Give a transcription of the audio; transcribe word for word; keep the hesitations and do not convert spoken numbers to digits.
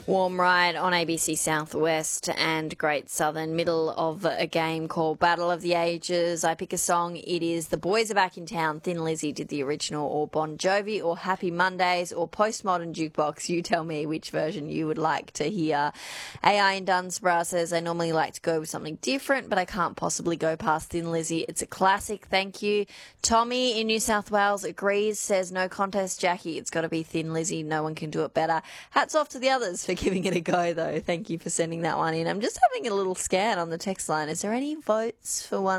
Warm Ride on A B C Southwest and Great Southern, middle of a game called Battle of the Ages. I pick a song. It is The Boys Are Back in Town. Thin Lizzy did the original, or Bon Jovi, or Happy Mondays, or Postmodern Jukebox. You tell me which version you would like to hear. A I in Dunsborough says, I normally like to go with something different, but I can't possibly go past Thin Lizzy. It's a classic. Thank you. Tommy in New South Wales agrees, says, no contest, Jackie. It's got to be Thin Lizzy. No one can do it better. Hats off to the others for giving it a go, though. Thank you for sending that one in. I'm just having a little scan on the text line. Is there any votes for one?